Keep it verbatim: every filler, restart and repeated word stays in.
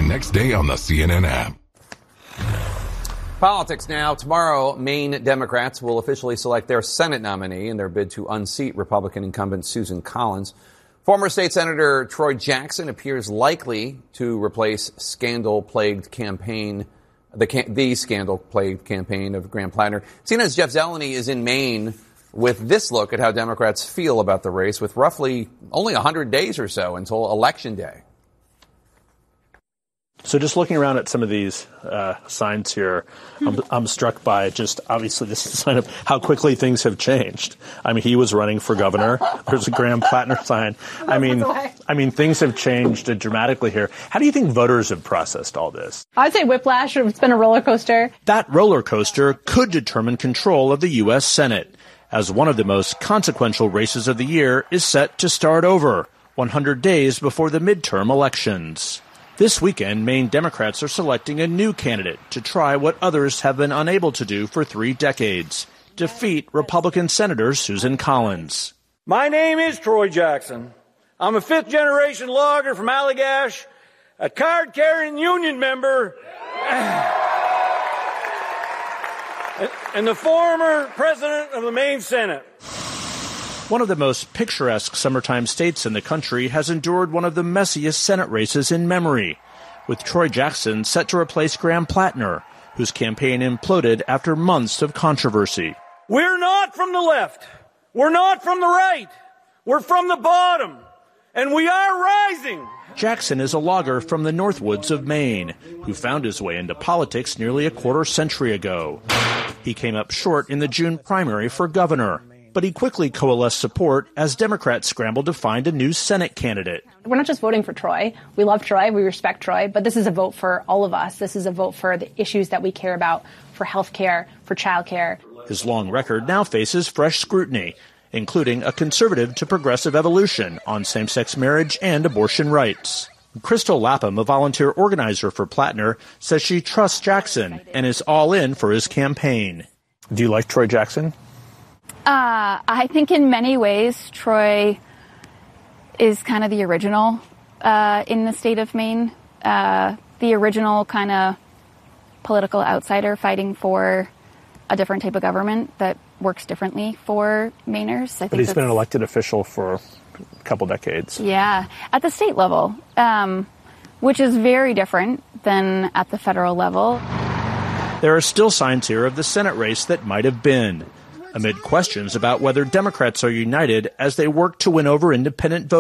and next day on the C N N app. Politics now. Tomorrow, Maine Democrats will officially select their Senate nominee in their bid to unseat Republican incumbent Susan Collins. Former state senator Troy Jackson appears likely to replace scandal-plagued campaign, the, the scandal-plagued campaign of Graham Plattner. C N N's Jeff Zeleny is in Maine with this look at how Democrats feel about the race, with roughly only one hundred days or so until Election Day. So just looking around at some of these uh, signs here, I'm, I'm struck by just, obviously, this is a sign of how quickly things have changed. I mean, he was running for governor. There's a Graham Plattner sign. I mean, I mean, things have changed dramatically here. How do you think voters have processed all this? I'd say whiplash. It's been a roller coaster. That roller coaster could determine control of the U S Senate, as one of the most consequential races of the year is set to start over one hundred days before the midterm elections. This weekend, Maine Democrats are selecting a new candidate to try what others have been unable to do for three decades, defeat Republican Senator Susan Collins. My name is Troy Jackson. I'm a fifth-generation logger from Allagash, a card-carrying union member, and the former president of the Maine Senate. One of the most picturesque summertime states in the country has endured one of the messiest Senate races in memory, with Troy Jackson set to replace Graham Plattner, whose campaign imploded after months of controversy. We're not from the left. We're not from the right. We're from the bottom, and we are rising. Jackson is a logger from the Northwoods of Maine, who found his way into politics nearly a quarter century ago. He came up short in the June primary for governor, but he quickly coalesced support as Democrats scrambled to find a new Senate candidate. We're not just voting for Troy. We love Troy. We respect Troy. But this is a vote for all of us. This is a vote for the issues that we care about, for health care, for child care. His long record now faces fresh scrutiny, including a conservative to progressive evolution on same-sex marriage and abortion rights. Crystal Lapham, a volunteer organizer for Plattner, says she trusts Jackson and is all in for his campaign. Do you like Troy Jackson? Uh, I think in many ways, Troy is kind of the original uh, in the state of Maine, uh, the original kind of political outsider fighting for a different type of government that works differently for Mainers. I but think he's been an elected official for a couple decades. Yeah, at the state level, um, which is very different than at the federal level. There are still signs here of the Senate race that might have been, amid questions about whether Democrats are united as they work to win over independent voters.